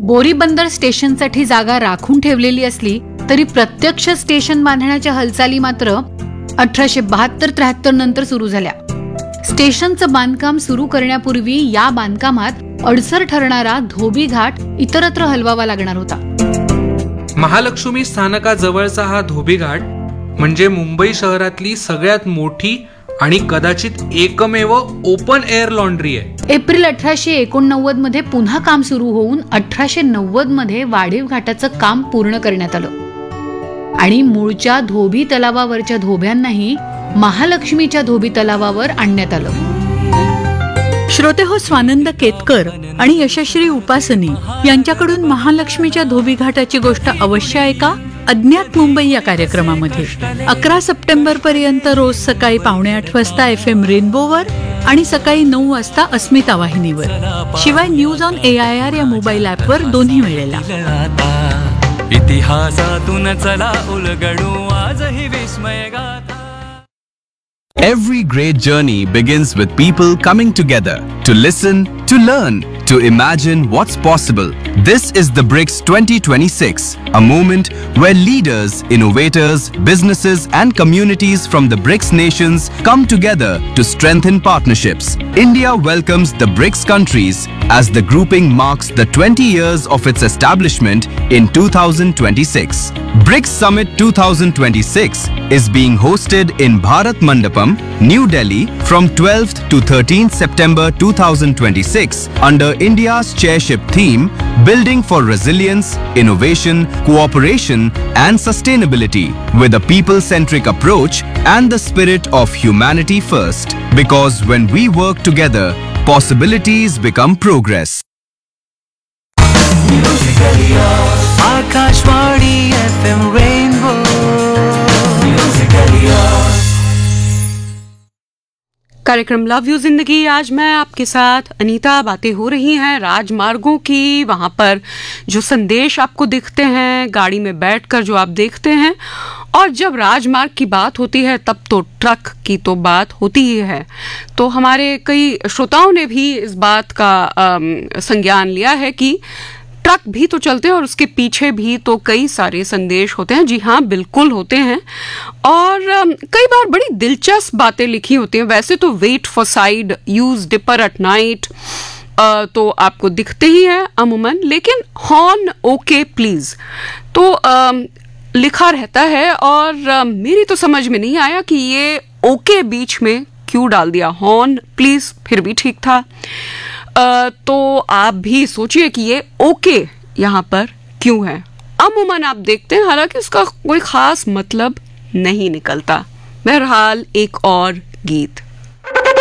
बोरीबंदर स्टेशनसाठी जागा राखून ठेवलेली असली तरी प्रत्यक्ष स्टेशन बांधण्याच्या हालचाली मात्र 1872-73 नंतर सुरू झाल्या. स्टेशनचं बांधकाम सुरू करण्यापूर्वी या बांधकामात अडसर ठरणारा धोबी घाट इतरत्र हलवावा लागणार होता. महालक्ष्मी स्थानकाजवळचा हा धोबी घाट म्हणजे मुंबई शहरातली सगळ्यात मोठी आणि कदाचित एकमेव ओपन एअर लॉन्ड्री आहे. एप्रिल 1889 मध्ये पुन्हा काम सुरू होऊन 1890 मध्ये वाढीव घाटाचं काम पूर्ण करण्यात आलं आणि मूळच्या धोबी तलावावरच्या धोब्यांनाही महालक्ष्मीच्या धोबी तलावावर आणण्यात आलं. श्रोते हो, स्वानंद केतकर आणि यशश्री उपासनी यांच्याकडून महालक्ष्मीच्या धोबी घाटाची गोष्ट अवश्य ऐका अज्ञात मुंबई या कार्यक्रमामध्ये. 11 सप्टेंबर पर्यंत रोज सकाळी 7:45 वाजता FM रेनबोवर आणि सकाळी 9 वाजता अस्मिता वाहिनीवर. शिवाय न्यूज ऑन AIR या मोबाईल ॲपवर दोन्ही वेळेला. इतिहासातून चला उलगडू आजही विस्मय गाथा. Every great journey begins with people coming together to listen, to learn, to imagine what's possible. This is the BRICS 2026, a moment where leaders, innovators, businesses and communities from the BRICS nations come together to strengthen partnerships. India welcomes the BRICS countries as the grouping marks the 20 years of its establishment in 2026. BRICS Summit 2026 is being hosted in Bharat Mandapam, New Delhi from 12th to 13th September 2026 under India's chairship theme Building for Resilience, Innovation, Cooperation and Sustainability with a people-centric approach and the spirit of humanity first. Because when we work together, possibilities become progress. Akashvani FM rainbow. कार्यक्रम love you जिंदगी, आज मैं आपके साथ अनीता. बातें हो रही हैं राजमार्गों की. वहाँ पर जो संदेश आपको दिखते हैं, गाड़ी में बैठकर जो आप देखते हैं, और जब राजमार्ग की बात होती है तब तो ट्रक की तो बात होती ही है. तो हमारे कई श्रोताओं ने भी इस बात का संज्ञान लिया है कि ट्रक भी तो चलते हैं और उसके पीछे भी तो कई सारे संदेश होते हैं. जी हाँ, बिल्कुल होते हैं. और कई बार बड़ी दिलचस्प बातें लिखी होती हैं. वैसे तो wait for side, use dipper at night तो आपको दिखते ही है अमूमन, लेकिन हॉर्न ओके प्लीज तो लिखा रहता है. और मेरी तो समझ में नहीं आया कि ये ओके बीच में क्यों डाल दिया. हॉर्न प्लीज फिर भी ठीक था. तो आप भी सोचिए कि ये ओके यहाँ पर क्यों है. अमूमन आप देखते हैं, हालांकि उसका कोई खास मतलब नहीं निकलता. बहरहाल एक और गीत.